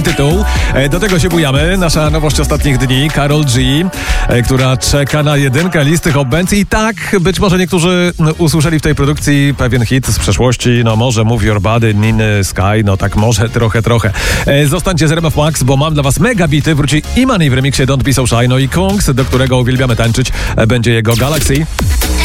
tytuł. Do tego się bujamy. Nasza nowość ostatnich dni, Karol G, która czeka na jedynkę listy Hot Bands. I tak, być może niektórzy usłyszeli w tej produkcji pewien hit z przeszłości. No może Move Your Body, Niny Sky, no tak może trochę. Zostańcie z RMF Max, bo mam dla was mega bity. Wróci Imani w remiksie Don't Be So Shy, no i Kungs, do którego uwielbiamy tańczyć, będzie jego Galaxy.